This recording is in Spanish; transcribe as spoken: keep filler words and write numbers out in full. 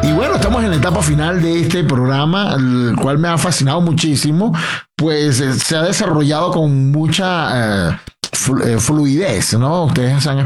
Y bueno, estamos en la etapa final de este programa, el cual me ha fascinado muchísimo, pues eh, se ha desarrollado con mucha eh, flu- eh, fluidez, ¿no? Ustedes han